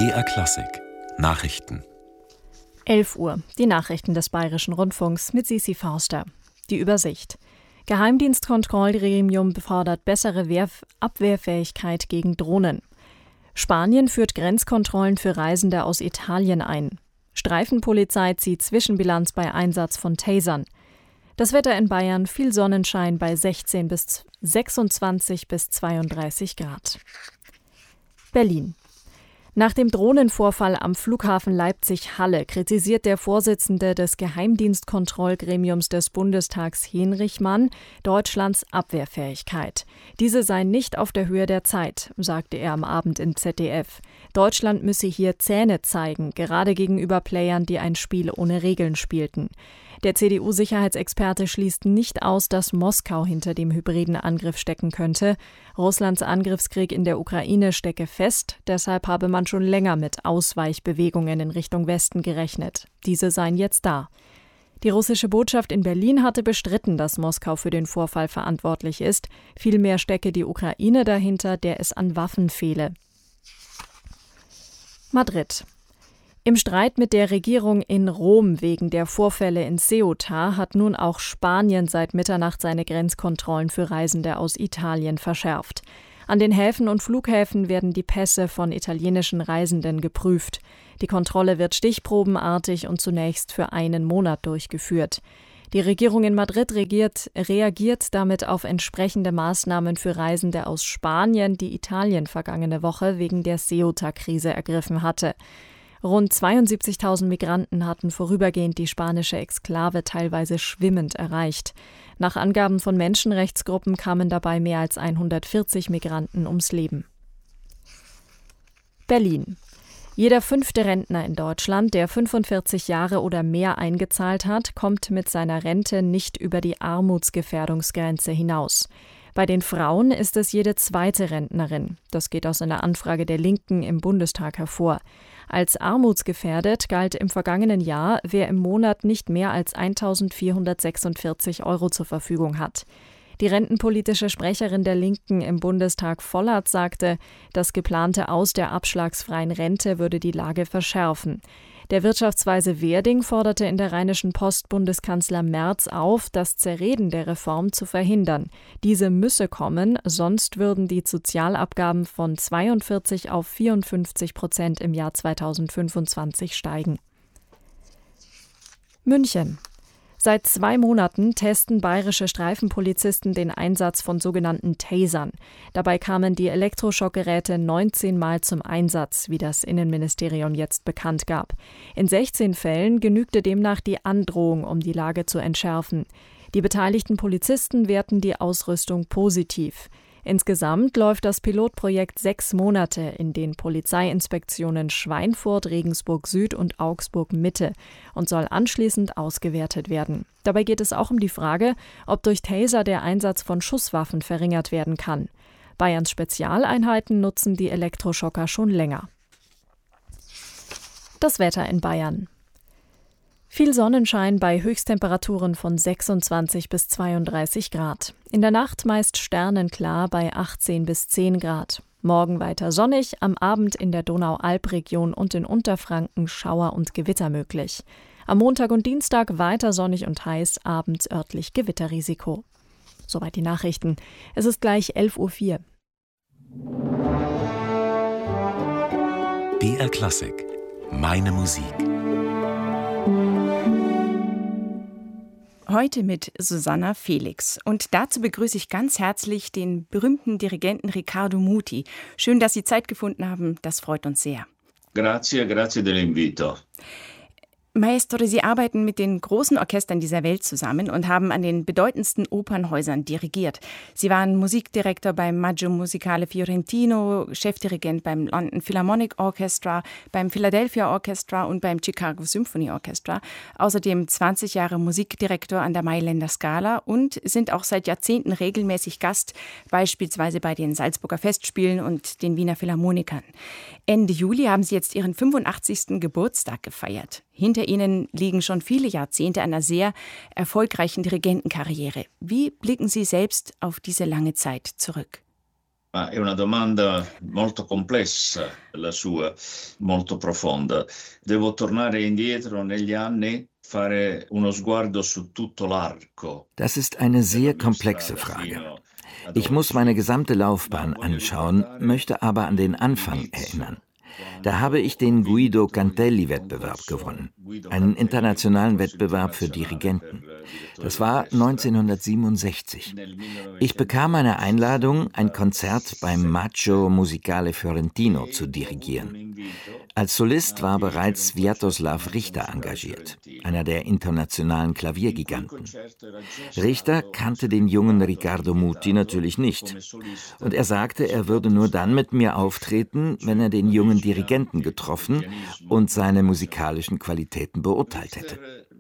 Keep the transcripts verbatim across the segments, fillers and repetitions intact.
B R Klassik Nachrichten. elf Uhr. Die Nachrichten des Bayerischen Rundfunks mit Sisi Forster. Die Übersicht. Geheimdienstkontrollgremium befordert bessere Wehr- Abwehrfähigkeit gegen Drohnen. Spanien führt Grenzkontrollen für Reisende aus Italien ein. Streifenpolizei zieht Zwischenbilanz bei Einsatz von Tasern. Das Wetter in Bayern: viel Sonnenschein bei sechzehn bis sechsundzwanzig bis zweiunddreißig Grad. Berlin. Nach dem Drohnenvorfall am Flughafen Leipzig-Halle kritisiert der Vorsitzende des Geheimdienstkontrollgremiums des Bundestags Henrich Mann Deutschlands Abwehrfähigkeit. Diese sei nicht auf der Höhe der Zeit, sagte er am Abend im Z D F. Deutschland müsse hier Zähne zeigen, gerade gegenüber Playern, die ein Spiel ohne Regeln spielten. Der C D U-Sicherheitsexperte schließt nicht aus, dass Moskau hinter dem hybriden Angriff stecken könnte. Russlands Angriffskrieg in der Ukraine stecke fest, deshalb habe man schon länger mit Ausweichbewegungen in Richtung Westen gerechnet. Diese seien jetzt da. Die russische Botschaft in Berlin hatte bestritten, dass Moskau für den Vorfall verantwortlich ist. Vielmehr stecke die Ukraine dahinter, der es an Waffen fehle. Madrid. Im Streit mit der Regierung in Rom wegen der Vorfälle in Ceuta hat nun auch Spanien seit Mitternacht seine Grenzkontrollen für Reisende aus Italien verschärft. An den Häfen und Flughäfen werden die Pässe von italienischen Reisenden geprüft. Die Kontrolle wird stichprobenartig und zunächst für einen Monat durchgeführt. Die Regierung in Madrid regiert, reagiert damit auf entsprechende Maßnahmen für Reisende aus Spanien, die Italien vergangene Woche wegen der Ceuta-Krise ergriffen hatte. Rund zweiundsiebzigtausend Migranten hatten vorübergehend die spanische Exklave teilweise schwimmend erreicht. Nach Angaben von Menschenrechtsgruppen kamen dabei mehr als hundertvierzig Migranten ums Leben. Berlin. Jeder fünfte Rentner in Deutschland, der fünfundvierzig Jahre oder mehr eingezahlt hat, kommt mit seiner Rente nicht über die Armutsgefährdungsgrenze hinaus. Bei den Frauen ist es jede zweite Rentnerin. Das geht aus einer Anfrage der Linken im Bundestag hervor. Als armutsgefährdet galt im vergangenen Jahr, wer im Monat nicht mehr als eintausendvierhundertsechsundvierzig Euro zur Verfügung hat. Die rentenpolitische Sprecherin der Linken im Bundestag Vollert sagte, das geplante Aus der abschlagsfreien Rente würde die Lage verschärfen. Der Wirtschaftsweise Werding forderte in der Rheinischen Post Bundeskanzler Merz auf, das Zerreden der Reform zu verhindern. Diese müsse kommen, sonst würden die Sozialabgaben von zweiundvierzig auf vierundfünfzig Prozent im Jahr zweitausendfünfundzwanzig steigen. München. Seit zwei Monaten testen bayerische Streifenpolizisten den Einsatz von sogenannten Tasern. Dabei kamen die Elektroschockgeräte neunzehn Mal zum Einsatz, wie das Innenministerium jetzt bekannt gab. In sechzehn Fällen genügte demnach die Androhung, um die Lage zu entschärfen. Die beteiligten Polizisten werten die Ausrüstung positiv. Insgesamt läuft das Pilotprojekt sechs Monate in den Polizeiinspektionen Schweinfurt, Regensburg Süd und Augsburg Mitte und soll anschließend ausgewertet werden. Dabei geht es auch um die Frage, ob durch Taser der Einsatz von Schusswaffen verringert werden kann. Bayerns Spezialeinheiten nutzen die Elektroschocker schon länger. Das Wetter in Bayern. Viel Sonnenschein bei Höchsttemperaturen von sechsundzwanzig bis zweiunddreißig Grad. In der Nacht meist sternenklar bei achtzehn bis zehn Grad. Morgen weiter sonnig, am Abend in der Donau-Alp-Region und in Unterfranken Schauer und Gewitter möglich. Am Montag und Dienstag weiter sonnig und heiß, abends örtlich Gewitterrisiko. Soweit die Nachrichten. Es ist gleich elf Uhr vier. B R Klassik. Meine Musik. Heute mit Susanna Felix. Und dazu begrüße ich ganz herzlich den berühmten Dirigenten Riccardo Muti. Schön, dass Sie Zeit gefunden haben. Das freut uns sehr. Grazie, grazie dell'invito. Maestro, Sie arbeiten mit den großen Orchestern dieser Welt zusammen und haben an den bedeutendsten Opernhäusern dirigiert. Sie waren Musikdirektor beim Maggio Musicale Fiorentino, Chefdirigent beim London Philharmonic Orchestra, beim Philadelphia Orchestra und beim Chicago Symphony Orchestra. Außerdem zwanzig Jahre Musikdirektor an der Mailänder Scala und sind auch seit Jahrzehnten regelmäßig Gast, beispielsweise bei den Salzburger Festspielen und den Wiener Philharmonikern. Ende Juli haben Sie jetzt Ihren fünfundachtzigsten Geburtstag gefeiert. Hinter Ihnen liegen schon viele Jahrzehnte einer sehr erfolgreichen Dirigentenkarriere. Wie blicken Sie selbst auf diese lange Zeit zurück? Ma è una domanda molto complessa, la sua, molto profonda. Devo tornare indietro negli anni, fare uno sguardo su tutto l'arco. Das ist eine sehr komplexe Frage. Ich muss meine gesamte Laufbahn anschauen, möchte aber an den Anfang erinnern. Da habe ich den Guido Cantelli-Wettbewerb gewonnen, einen internationalen Wettbewerb für Dirigenten. Das war neunzehnhundertsiebenundsechzig. Ich bekam eine Einladung, ein Konzert beim Maggio Musicale Fiorentino zu dirigieren. Als Solist war bereits Swiatoslav Richter engagiert, einer der internationalen Klaviergiganten. Richter kannte den jungen Riccardo Muti natürlich nicht. Und er sagte, er würde nur dann mit mir auftreten, wenn er den jungen Dirigenten getroffen und seine musikalischen Qualitäten beurteilt hätte.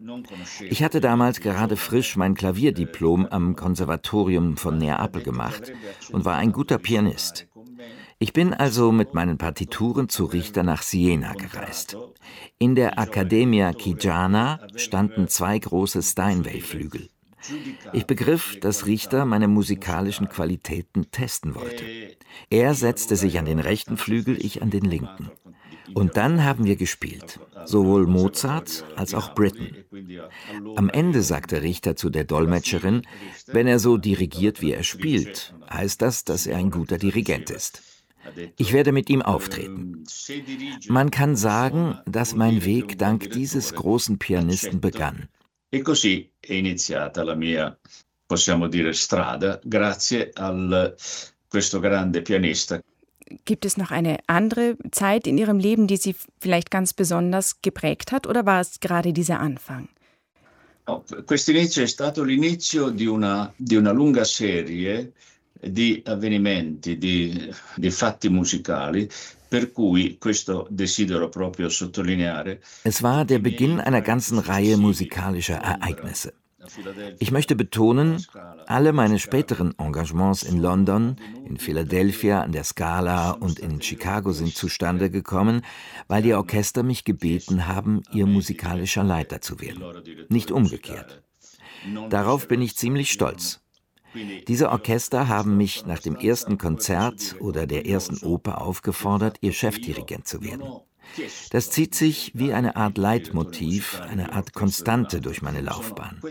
Ich hatte damals gerade frisch mein Klavierdiplom am Konservatorium von Neapel gemacht und war ein guter Pianist. Ich bin also mit meinen Partituren zu Richter nach Siena gereist. In der Accademia Chigiana standen zwei große Steinway-Flügel. Ich begriff, dass Richter meine musikalischen Qualitäten testen wollte. Er setzte sich an den rechten Flügel, ich an den linken. Und dann haben wir gespielt, sowohl Mozart als auch Britten. Am Ende sagte Richter zu der Dolmetscherin, wenn er so dirigiert, wie er spielt, heißt das, dass er ein guter Dirigent ist. Ich werde mit ihm auftreten. Man kann sagen, dass mein Weg dank dieses großen Pianisten begann. E così è iniziata la mia, possiamo dire, strada, grazie a questo grande pianista. Gibt es noch eine andere Zeit in Ihrem Leben, die Sie vielleicht ganz besonders geprägt hat, oder war es gerade dieser Anfang? No, questo inizio è stato l'inizio di una, di una lunga serie di avvenimenti, di, di fatti musicali, per cui questo desidero proprio sottolineare. Es war der Beginn einer ganzen Reihe musikalischer Ereignisse. Ich möchte betonen, alle meine späteren Engagements in London, in Philadelphia, an der Scala und in Chicago sind zustande gekommen, weil die Orchester mich gebeten haben, ihr musikalischer Leiter zu werden, nicht umgekehrt. Darauf bin ich ziemlich stolz. Diese Orchester haben mich nach dem ersten Konzert oder der ersten Oper aufgefordert, ihr Chefdirigent zu werden. Das zieht sich wie eine Art Leitmotiv, eine Art Konstante durch meine Laufbahn.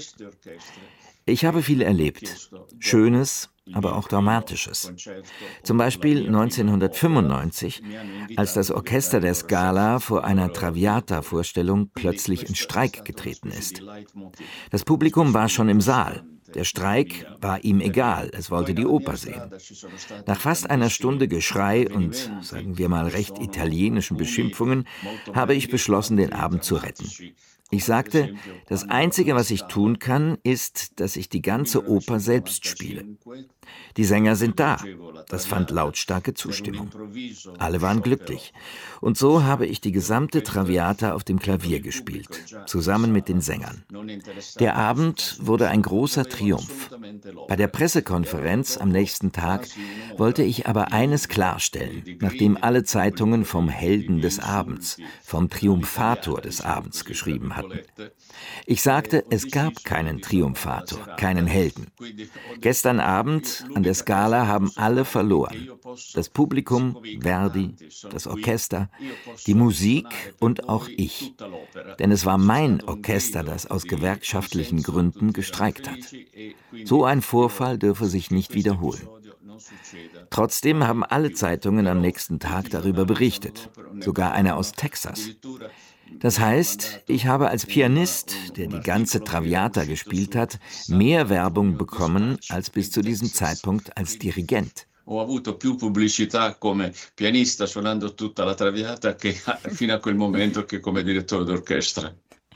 Ich habe viel erlebt, Schönes, aber auch Dramatisches. Zum Beispiel neunzehnhundertfünfundneunzig, als das Orchester der Scala vor einer Traviata-Vorstellung plötzlich in Streik getreten ist. Das Publikum war schon im Saal. Der Streik war ihm egal, es wollte die Oper sehen. Nach fast einer Stunde Geschrei und, sagen wir mal, recht italienischen Beschimpfungen habe ich beschlossen, den Abend zu retten. Ich sagte, das Einzige, was ich tun kann, ist, dass ich die ganze Oper selbst spiele. Die Sänger sind da. Das fand lautstarke Zustimmung. Alle waren glücklich. Und so habe ich die gesamte Traviata auf dem Klavier gespielt, zusammen mit den Sängern. Der Abend wurde ein großer Triumph. Bei der Pressekonferenz am nächsten Tag wollte ich aber eines klarstellen, nachdem alle Zeitungen vom Helden des Abends, vom Triumphator des Abends geschrieben hatten. Ich sagte, es gab keinen Triumphator, keinen Helden. Gestern Abend an der Scala haben alle verloren. Das Publikum, Verdi, das Orchester, die Musik und auch ich. Denn es war mein Orchester, das aus gewerkschaftlichen Gründen gestreikt hat. So ein Vorfall dürfe sich nicht wiederholen. Trotzdem haben alle Zeitungen am nächsten Tag darüber berichtet, sogar eine aus Texas. Das heißt, ich habe als Pianist, der die ganze Traviata gespielt hat, mehr Werbung bekommen als bis zu diesem Zeitpunkt als Dirigent. Ho avuto più pubblicità come pianista suonando tutta la Traviata che fino a quel momento che come direttore d'orchestra.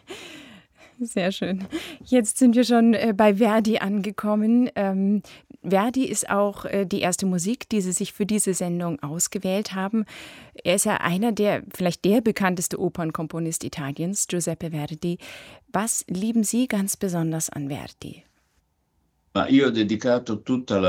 Sehr schön. Jetzt sind wir schon äh, bei Verdi angekommen. Ähm, Verdi ist auch äh, die erste Musik, die Sie sich für diese Sendung ausgewählt haben. Er ist ja einer der, vielleicht der bekannteste Opernkomponist Italiens, Giuseppe Verdi. Was lieben Sie ganz besonders an Verdi? Ma io ho dedicato tutta la,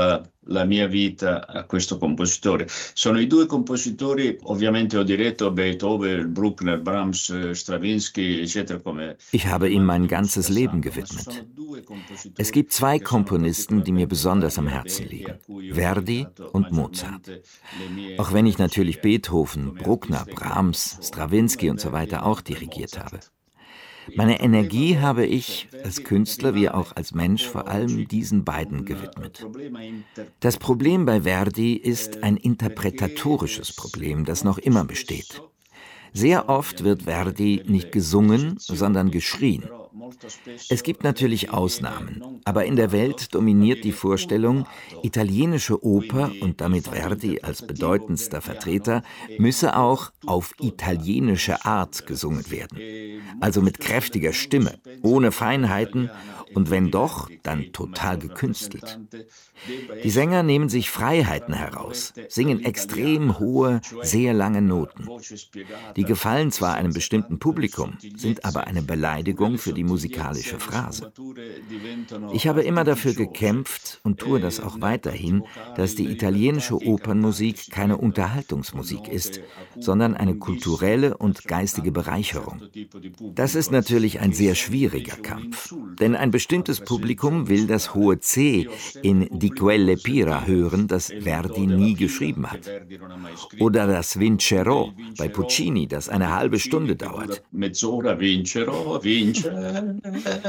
la mia vita a questo compositore. Sono i due compositori, ovviamente ho diretto Beethoven, Bruckner, Brahms, Stravinsky, eccetera. Come Ich habe ihm mein ganzes Leben gewidmet. Es gibt zwei Komponisten, die mir besonders am Herzen liegen: Verdi und Mozart. Auch wenn ich natürlich Beethoven, Bruckner, Brahms, Stravinsky und so weiter auch dirigiert habe. Meine Energie habe ich als Künstler wie auch als Mensch vor allem diesen beiden gewidmet. Das Problem bei Verdi ist ein interpretatorisches Problem, das noch immer besteht. Sehr oft wird Verdi nicht gesungen, sondern geschrien. Es gibt natürlich Ausnahmen, aber in der Welt dominiert die Vorstellung, italienische Oper und damit Verdi als bedeutendster Vertreter müsse auch auf italienische Art gesungen werden. Also mit kräftiger Stimme, ohne Feinheiten und wenn doch, dann total gekünstelt. Die Sänger nehmen sich Freiheiten heraus, singen extrem hohe, sehr lange Noten. Die gefallen zwar einem bestimmten Publikum, sind aber eine Beleidigung für die musikalische Phrase. Ich habe immer dafür gekämpft und tue das auch weiterhin, dass die italienische Opernmusik keine Unterhaltungsmusik ist, sondern eine kulturelle und geistige Bereicherung. Das ist natürlich ein sehr schwieriger Kampf, denn ein bestimmtes Publikum will das hohe C in Di Quelle Pira hören, das Verdi nie geschrieben hat. Oder das Vincero bei Puccini, das eine halbe Stunde dauert. Mezz'ora vincero, vincero,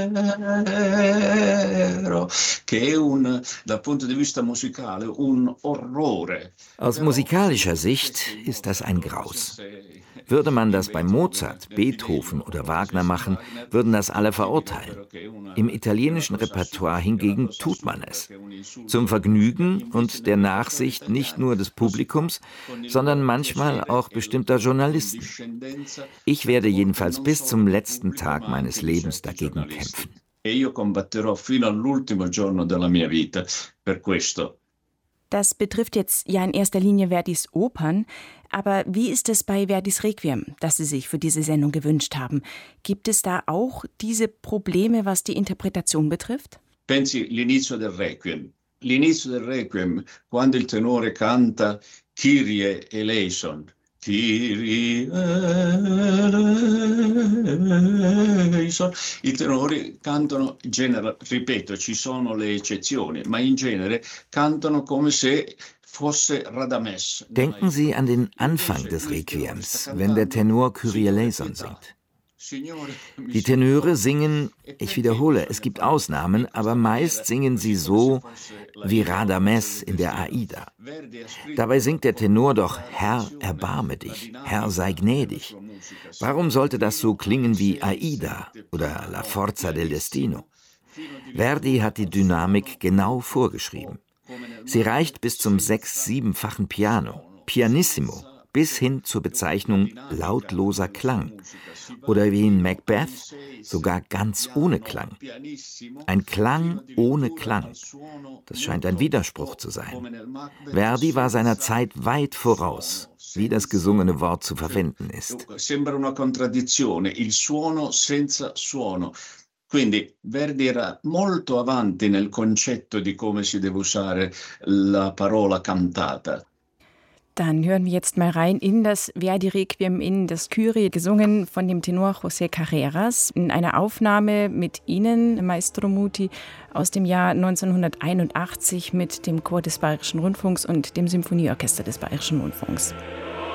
che è un, dal punto di vista musicale, un orrore. Aus musikalischer Sicht ist das ein Graus. Würde man das bei Mozart, Beethoven oder Wagner machen, würden das alle verurteilen. Im italienischen Repertoire hingegen tut man es. Zum Vergnügen und der Nachsicht nicht nur des Publikums, sondern manchmal auch bestimmter Journalisten. Ich werde jedenfalls bis zum letzten Tag meines Lebens dagegen kämpfen. Io combatterò fino all'ultimo giorno della mia vita per questo. Das betrifft jetzt ja in erster Linie Verdis Opern, aber wie ist es bei Verdis Requiem, das Sie sich für diese Sendung gewünscht haben? Gibt es da auch diese Probleme, was die Interpretation betrifft? Pensi l'inizio del Requiem. L'inizio del Requiem, quando il tenore canta Kyrie eleison. Kyrie eleison. I tenori cantano, genere, ripeto, ci sono le eccezioni, ma in genere cantano come se fosse Radames. Denken Sie an den Anfang des Requiems, wenn der Tenor Kyrie eleison singt. Die Tenöre singen, ich wiederhole, es gibt Ausnahmen, aber meist singen sie so wie Radames in der Aida. Dabei singt der Tenor doch: Herr, erbarme dich, Herr, sei gnädig. Warum sollte das so klingen wie Aida oder La Forza del Destino? Verdi hat die Dynamik genau vorgeschrieben. Sie reicht bis zum sechs-, siebenfachen Piano, Pianissimo, bis hin zur Bezeichnung lautloser Klang. Oder wie in Macbeth, sogar ganz ohne Klang. Ein Klang ohne Klang. Das scheint ein Widerspruch zu sein. Verdi war seiner Zeit weit voraus, wie das gesungene Wort zu verwenden ist. Sembra una contraddizione, il suono senza suono. Quindi Verdi era molto avanti nel concetto di come si deve usare la parola cantata. Dann hören wir jetzt mal rein in das Verdi-Requiem, in das Kyrie, gesungen von dem Tenor José Carreras, in einer Aufnahme mit Ihnen, Maestro Muti, aus dem Jahr neunzehnhunderteinundachtzig mit dem Chor des Bayerischen Rundfunks und dem Symphonieorchester des Bayerischen Rundfunks.